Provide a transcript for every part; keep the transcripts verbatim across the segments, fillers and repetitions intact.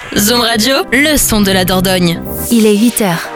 Zoom Radio, le son de la Dordogne. Il est huit heures.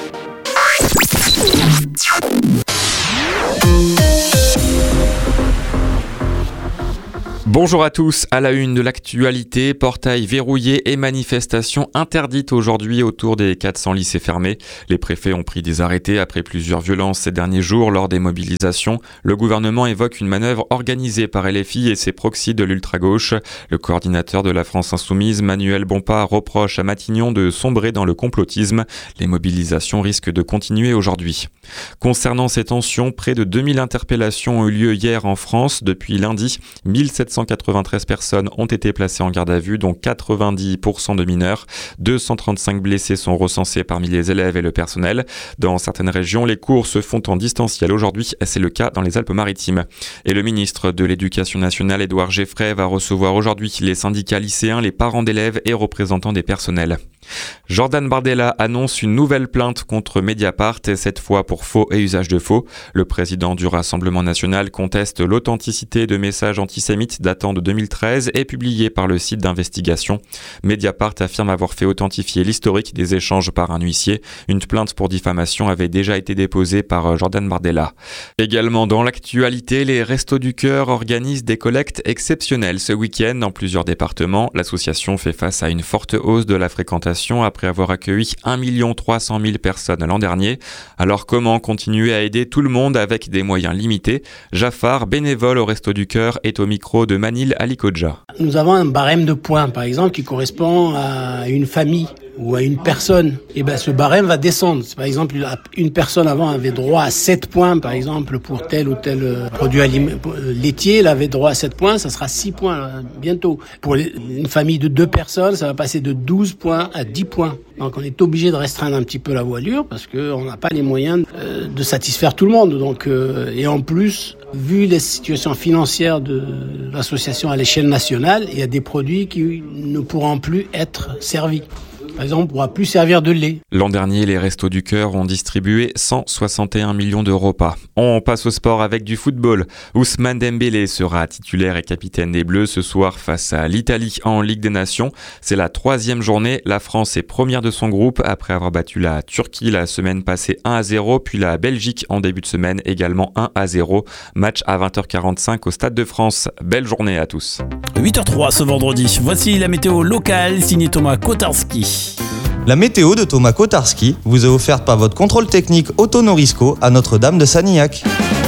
Bonjour à tous, à la une de l'actualité, portail verrouillé et manifestations interdites aujourd'hui autour des quatre cents lycées fermés. Les préfets ont pris des arrêtés après plusieurs violences ces derniers jours lors des mobilisations. Le gouvernement évoque une manœuvre organisée par L F I et ses proxys de l'ultra-gauche. Le coordinateur de la France Insoumise, Manuel Bompard, reproche à Matignon de sombrer dans le complotisme. Les mobilisations risquent de continuer aujourd'hui. Concernant ces tensions, près de deux mille interpellations ont eu lieu hier en France. Depuis lundi, mille sept cent quatre-vingt-treize personnes ont été placées en garde à vue, dont quatre-vingt-dix pour cent de mineurs. deux cent trente-cinq blessés sont recensés parmi les élèves et le personnel. Dans certaines régions, les cours se font en distanciel aujourd'hui. C'est le cas dans les Alpes-Maritimes. Et le ministre de l'Éducation nationale, Édouard Geffray, va recevoir aujourd'hui les syndicats lycéens, les parents d'élèves et représentants des personnels. Jordan Bardella annonce une nouvelle plainte contre Mediapart, cette fois pour faux et usage de faux. Le président du Rassemblement national conteste l'authenticité de messages antisémites datant de deux mille treize et publiés par le site d'investigation. Mediapart affirme avoir fait authentifier l'historique des échanges par un huissier. Une plainte pour diffamation avait déjà été déposée par Jordan Bardella. Également dans l'actualité, les Restos du Cœur organisent des collectes exceptionnelles ce week-end dans plusieurs départements. L'association fait face à une forte hausse de la fréquentation après avoir accueilli un million trois cent mille personnes l'an dernier. Alors comment continuer à aider tout le monde avec des moyens limités? Jafar, bénévole au Resto du Cœur, est au micro de Manil Alikodja. Nous avons un barème de points, par exemple, qui correspond à une famille ou à une personne. Et ben ce barème va descendre. Par exemple, une personne avant avait droit à sept points, par exemple, pour tel ou tel produit alim- laitier, elle avait droit à sept points, ça sera six points là, bientôt. Pour une famille de deux personnes, ça va passer de douze points à dix points. Donc on est obligé de restreindre un petit peu la voilure parce qu'on n'a pas les moyens euh, de satisfaire tout le monde. Donc euh, et en plus, vu les situations financières de l'association à l'échelle nationale, il y a des produits qui ne pourront plus être servis. Par exemple, on ne pourra plus servir de lait. L'an dernier, les Restos du Cœur ont distribué cent soixante et un millions de repas. On passe au sport avec du football. Ousmane Dembélé sera titulaire et capitaine des Bleus ce soir face à l'Italie en Ligue des Nations. C'est la troisième journée. La France est première de son groupe après avoir battu la Turquie la semaine passée un à zéro, puis la Belgique en début de semaine également un à zéro. Match à vingt heures quarante-cinq au Stade de France. Belle journée à tous. huit heures trois ce vendredi. Voici la météo locale signée Thomas Kotarski. La météo de Thomas Kotarski vous est offerte par votre contrôle technique Autonorisco à Notre-Dame de Sanilhac.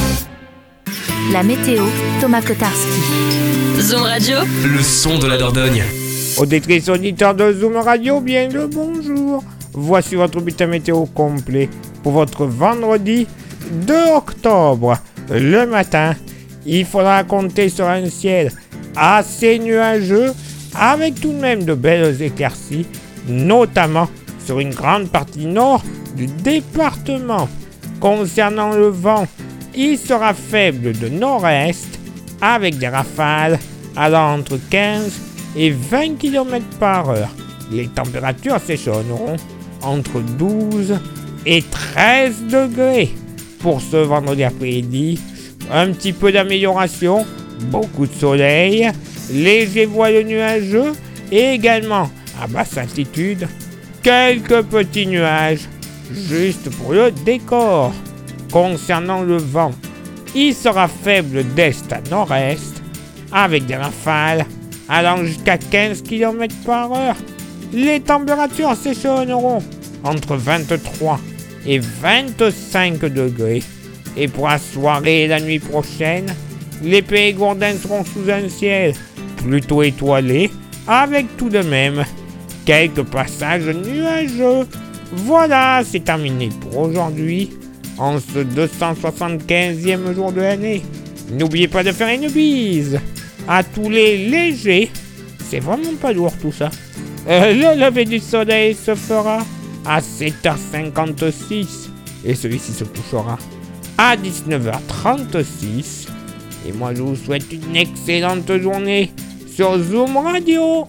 La météo, Thomas Kotarski. Zoom Radio, le son de la Dordogne. Auditrices, auditeurs de Zoom Radio, bien le bonjour. Voici votre bulletin météo complet pour votre vendredi deux octobre. Le matin, il faudra compter sur un ciel assez nuageux avec tout de même de belles éclaircies, notamment sur une grande partie nord du département. Concernant le vent, il sera faible de nord-est avec des rafales allant entre quinze et vingt kilomètres par heure. Les températures s'échelonneront entre douze et treize degrés. Pour ce vendredi après-midi, un petit peu d'amélioration, beaucoup de soleil, léger voile nuageux et également à basse altitude, quelques petits nuages, juste pour le décor. Concernant le vent, il sera faible d'est à nord-est, avec des rafales allant jusqu'à quinze kilomètres par heure. Les températures s'échelonneront entre vingt-trois et vingt-cinq degrés. Et pour la soirée et la nuit prochaine, les Périgourdins seront sous un ciel plutôt étoilé, avec tout de même quelques passages nuageux. Voilà, c'est terminé pour aujourd'hui, en ce deux cent soixante-quinzième jour de l'année. N'oubliez pas de faire une bise à tous les légers. C'est vraiment pas lourd tout ça. Euh, le lever du soleil se fera à sept heures cinquante-six et celui-ci se couchera à dix-neuf heures trente-six. Et moi je vous souhaite une excellente journée sur Zoom Radio.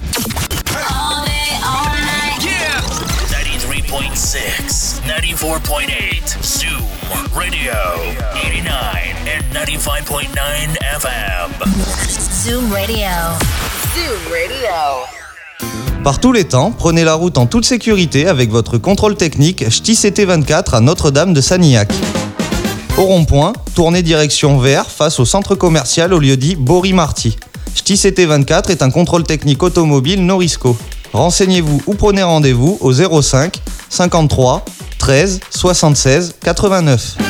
ninety-three point six, ninety-four point eight, Zoom Radio, eighty-nine and ninety-five point nine F M. Zoom Radio. Zoom Radio. Par tous les temps, prenez la route en toute sécurité avec votre contrôle technique Ch'ti C T vingt-quatre à Notre-Dame de Sanilhac. Au rond-point, tournez direction vers face au centre commercial au lieu dit Bory-Marty. Ch'ti C T vingt-quatre est un contrôle technique automobile Norisco. Renseignez-vous ou prenez rendez-vous au zéro cinq cinquante-trois treize soixante-seize quatre-vingt-neuf.